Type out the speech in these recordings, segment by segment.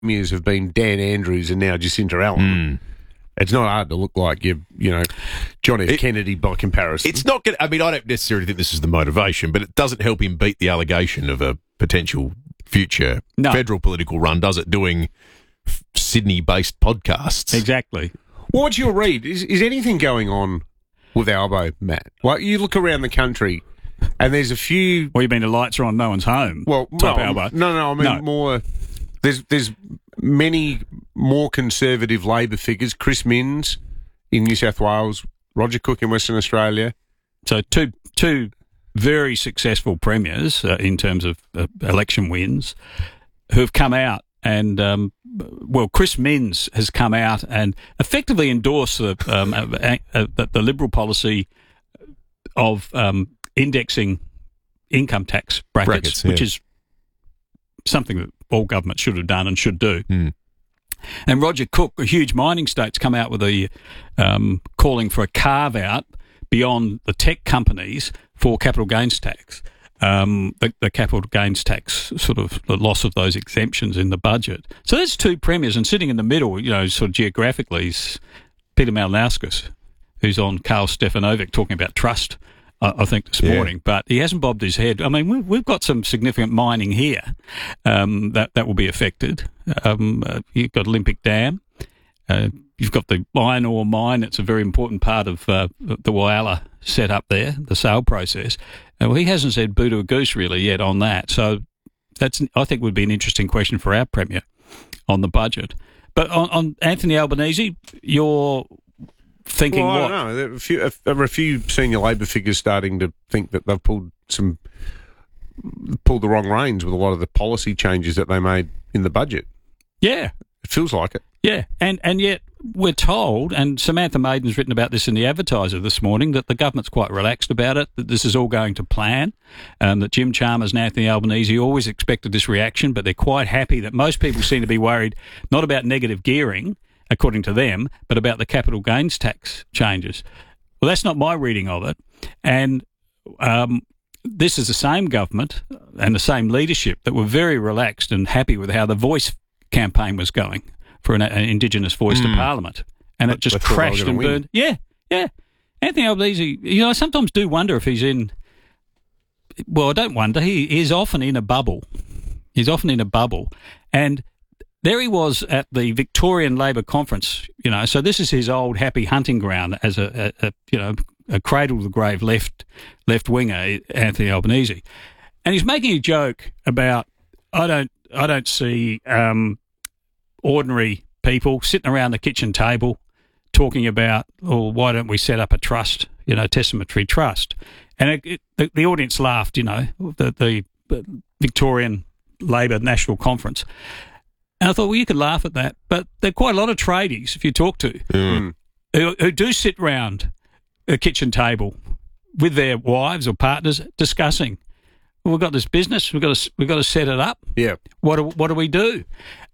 premiers have been Dan Andrews and now Jacinta Allen. It's not hard to look like you know, John F. Kennedy by comparison. It's not going. I mean, I don't necessarily think this is the motivation, but it doesn't help him beat the allegation of a potential future federal political run, does it? Doing Sydney-based podcasts. Exactly. Well, what's your read? Is anything going on with Albo, Matt? Like, you look around the country and there's a few... Well, you mean the lights are on, no one's home? Well, type Albo. No, I mean more... There's many more conservative Labor figures. Chris Minns in New South Wales, Roger Cook in Western Australia. So two very successful premiers in terms of election wins who have come out and, Chris Minns has come out and effectively endorsed the Liberal policy of indexing income tax brackets which is something that all governments should have done and should do. And Roger Cook, a huge mining state's come out with a calling for a carve-out beyond the tech companies for capital gains tax. The capital gains tax, sort of the loss of those exemptions in the budget. So there's two premiers, and sitting in the middle, you know, sort of geographically, is Peter Malinauskas, who's on Karl Stefanovic talking about trust, I think, this morning. But he hasn't bobbed his head. I mean, we've got some significant mining here that will be affected. You've got Olympic Dam. You've got the iron ore mine. It's a very important part of the Whyalla set up there, the sale process. Well, he hasn't said boo to a goose really yet on that. So that's, I think, would be an interesting question for our Premier on the budget. But on Anthony Albanese, you're thinking what? I don't know. There are a few senior Labor figures starting to think that they've pulled the wrong reins with a lot of the policy changes that they made in the budget. Yeah. It feels like it. Yeah, and yet we're told, and Samantha Maiden's written about this in the Advertiser this morning, that the government's quite relaxed about it, that this is all going to plan, that Jim Chalmers and Anthony Albanese always expected this reaction, but they're quite happy that most people seem to be worried not about negative gearing, according to them, but about the capital gains tax changes. Well, that's not my reading of it, and this is the same government and the same leadership that were very relaxed and happy with how the Voice campaign was going for an Indigenous voice to Parliament. And it just crashed and burned. Yeah. Anthony Albanese, you know, I sometimes do wonder if he's in... Well, I don't wonder. He is often in a bubble. And there he was at the Victorian Labor Conference, you know, so this is his old happy hunting ground as a cradle-to-the-grave left-winger, Anthony Albanese. And he's making a joke about, I don't see... ordinary people sitting around the kitchen table talking about, why don't we set up a trust, you know, testamentary trust? And the audience laughed, you know, the Victorian Labor National Conference. And I thought, well, you could laugh at that, but there are quite a lot of tradies, if you talk to, who do sit round a kitchen table with their wives or partners discussing, well, we've got this business, we've got to set it up. Yeah. What do we do?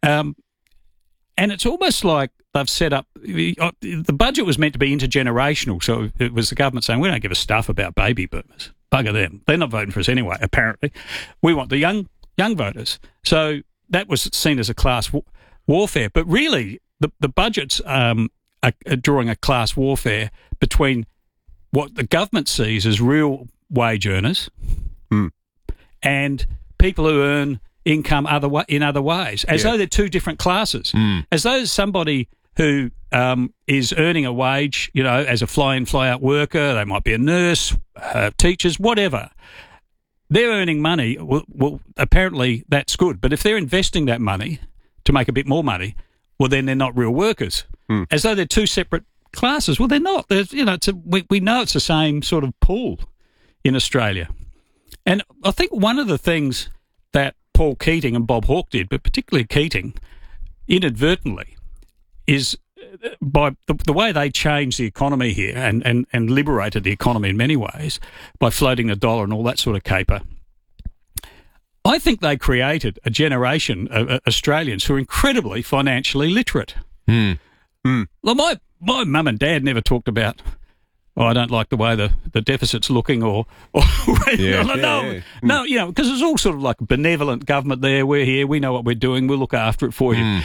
And it's almost like they've set up... The budget was meant to be intergenerational, so it was the government saying, we don't give a stuff about baby boomers. Bugger them. They're not voting for us anyway, apparently. We want the young voters. So that was seen as a class warfare. But really, the budgets are drawing a class warfare between what the government sees as real wage earners and people who earn... income in other ways, as though they're two different classes, as though somebody who is earning a wage, you know, as a fly-in, fly-out worker, they might be a nurse, teachers, whatever, they're earning money. Well, apparently that's good, but if they're investing that money to make a bit more money, well, then they're not real workers, as though they're two separate classes. Well, they're not. You know, we know it's the same sort of pool in Australia, and I think one of the things that Paul Keating and Bob Hawke did, but particularly Keating, inadvertently, is by the way they changed the economy here and liberated the economy in many ways by floating the dollar and all that sort of caper. I think they created a generation of Australians who are incredibly financially literate. Well, my mum and dad never talked about I don't like the way the deficit's looking, or no, because it's all sort of like benevolent government there. We're here, we know what we're doing, we'll look after it for you.